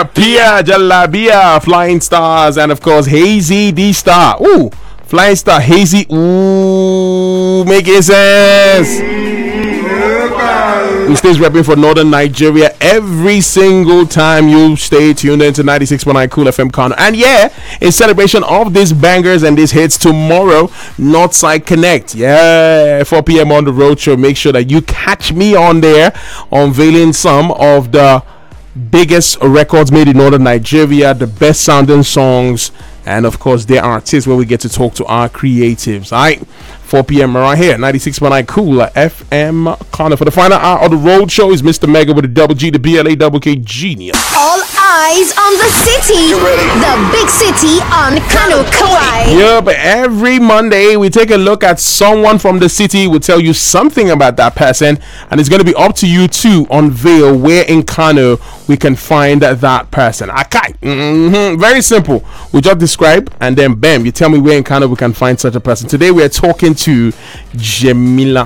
Pia, Jalabia, Flying Stars, and of course Hazy D Star. Ooh, Flying Star, Hazy. Ooh, making sense. He stays repping for Northern Nigeria every single time you stay tuned into 96.9 Cool FM Kano. And yeah, in celebration of these bangers and these hits, tomorrow, Northside Connect. Yeah, 4 p.m. on the road show. Make sure that you catch me on there, unveiling some of the biggest records made in Northern Nigeria, the best sounding songs, and of course their artists, where we get to talk to our creatives. All right, 4 p.m. right here, 96.9 Cool FM Kano. For the final hour of the road show is Mr. Mega with the double G, the BLA double K genius. All eyes on the city, the big city on Kano Kauai. Yeah, but every Monday we take a look at someone from the city. We'll tell you something about that person, and it's going to be up to you to unveil where in Kano we can find that person. Okay, very simple. We just describe, and then bam, you tell me where in Kano we can find such a person. Today we are talking to Jamila.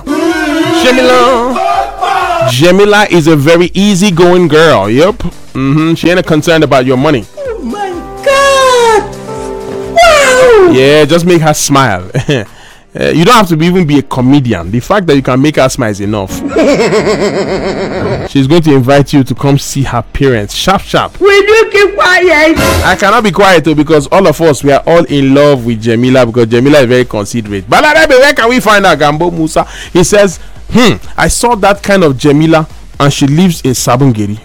Jamila is a very easygoing girl. Yep. She ain't concerned about your money. Oh my God! Wow! Yeah, just make her smile. You don't have to even be a comedian. The fact that you can make her smile is enough. She's going to invite you to come see her parents. Sharp. Will you keep quiet? I cannot be quiet though, because all of us, we are all in love with Jamila, because Jamila is very considerate. But where can we find her? Gambo Musa. He says, I saw that kind of Jamila and she lives in Sabungeri.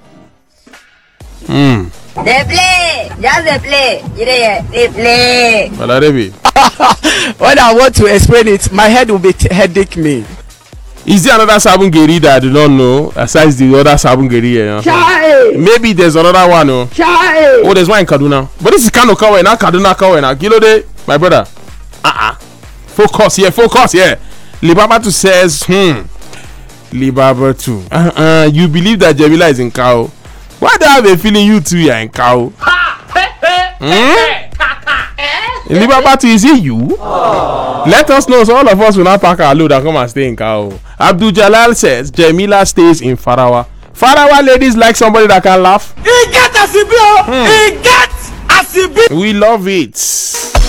They play. Just they play. They play. When I want to explain it, my head will be headache me. Is there another Sabungeri that I do not know aside the other Sabungeri? Maybe there's another one. Oh, there's one in Kaduna. But this is Kano Kauai, not Kaduna Kauai. Now, Kilo de, my brother. Focus here. Libaba 2 says, Libaba 2. You believe that Jamila is in Kao? Why do I have a feeling you two are in Kao? Libaba 2, is it you? Let us know, so all of us will not pack our load and come and stay in Kao. Abdul Jalal says Jamila stays in Farawa. Farawa ladies like somebody that can laugh. He gets a CBO. He gets a CBO. We love it.